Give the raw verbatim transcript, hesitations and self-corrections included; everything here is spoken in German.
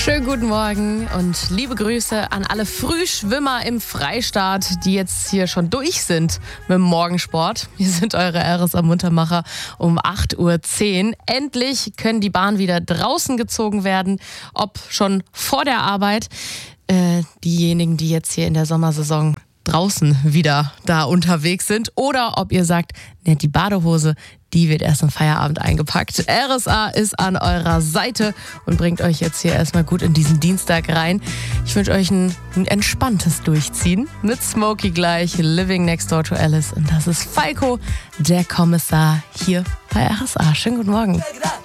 Schönen guten Morgen und liebe Grüße an alle Frühschwimmer im Freistaat, die jetzt hier schon durch sind mit dem Morgensport. Wir sind eure R S A-Muntermacher um acht Uhr zehn. Endlich können die Bahnen wieder draußen gezogen werden, ob schon vor der Arbeit. Äh, diejenigen, die jetzt hier in der Sommersaison draußen wieder da unterwegs sind, oder ob ihr sagt, ne, die Badehose, die wird erst am Feierabend eingepackt. R S A ist an eurer Seite und bringt euch jetzt hier erstmal gut in diesen Dienstag rein. Ich wünsche euch ein, ein entspanntes Durchziehen mit Smokey gleich, Living Next Door to Alice. Und das ist Falco, der Kommissar, hier bei R S A. Schönen guten Morgen.